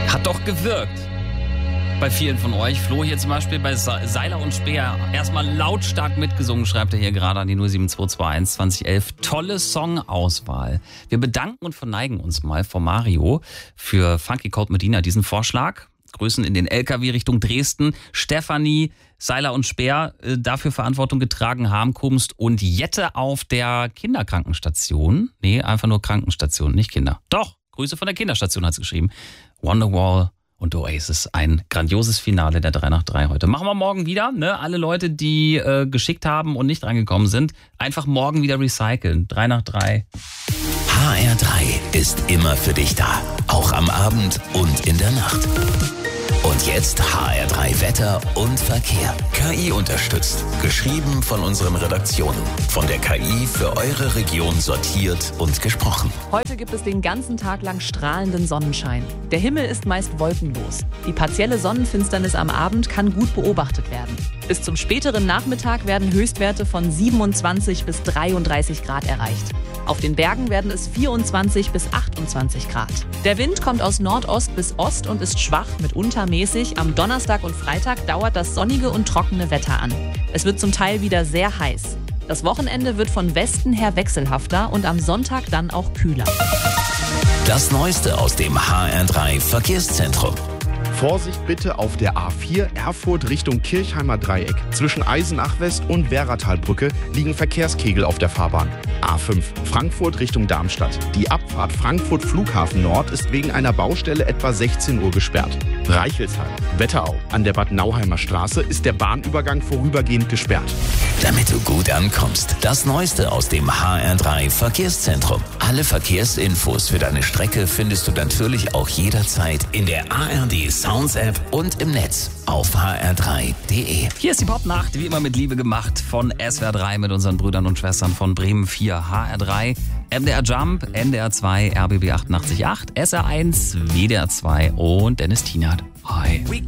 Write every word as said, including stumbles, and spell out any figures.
Hat doch gewirkt. Bei vielen von euch. Flo hier zum Beispiel bei Seiler und Speer. Erstmal lautstark mitgesungen, schreibt er hier gerade an die null sieben zwei zwei eins zwanzig elf. Tolle Songauswahl. Wir bedanken und verneigen uns mal vor Mario für Funky Cold Medina diesen Vorschlag. Grüßen in den L K W Richtung Dresden. Stefanie, Seiler und Speer äh, dafür Verantwortung getragen haben, Kumst und Jette auf der Kinderkrankenstation. Nee, einfach nur Krankenstation, nicht Kinder. Doch, Grüße von der Kinderstation hat es geschrieben. Wonderwall und Oasis, ein grandioses Finale der drei nach drei heute. Machen wir morgen wieder, ne? Alle Leute, die äh, geschickt haben und nicht reingekommen sind, einfach morgen wieder recyceln. drei nach drei. H R drei ist immer für dich da. Auch am Abend und in der Nacht. Und jetzt H R drei Wetter und Verkehr. K I unterstützt. Geschrieben von unseren Redaktionen. Von der K I für eure Region sortiert und gesprochen. Heute gibt es den ganzen Tag lang strahlenden Sonnenschein. Der Himmel ist meist wolkenlos. Die partielle Sonnenfinsternis am Abend kann gut beobachtet werden. Bis zum späteren Nachmittag werden Höchstwerte von siebenundzwanzig bis dreiunddreißig Grad erreicht. Auf den Bergen werden es vierundzwanzig bis achtundzwanzig Grad. Der Wind kommt aus Nordost bis Ost und ist schwach, mitunter mäßig. Am Donnerstag und Freitag dauert das sonnige und trockene Wetter an. Es wird zum Teil wieder sehr heiß. Das Wochenende wird von Westen her wechselhafter und am Sonntag dann auch kühler. Das Neueste aus dem H R drei Verkehrszentrum. Vorsicht bitte auf der A vier Erfurt Richtung Kirchheimer Dreieck. Zwischen Eisenach West und Werratalbrücke liegen Verkehrskegel auf der Fahrbahn. A fünf Frankfurt Richtung Darmstadt. Die Abfahrt Frankfurt Flughafen Nord ist wegen einer Baustelle etwa sechzehn Uhr gesperrt. Reichelsheim, Wetterau. An der Bad Nauheimer Straße ist der Bahnübergang vorübergehend gesperrt. Damit du gut ankommst, das Neueste aus dem H R drei Verkehrszentrum. Alle Verkehrsinfos für deine Strecke findest du natürlich auch jederzeit in der A R D Sounds App und im Netz auf h r drei punkt d e. Hier ist die Popnacht, wie immer mit Liebe gemacht von S W R drei mit unseren Brüdern und Schwestern von Bremen vier, H R drei, M D R Jump, N D R zwei, R B B achtundachtzig Komma acht, S R eins, W D R zwei und Dennis Tienert. Hi.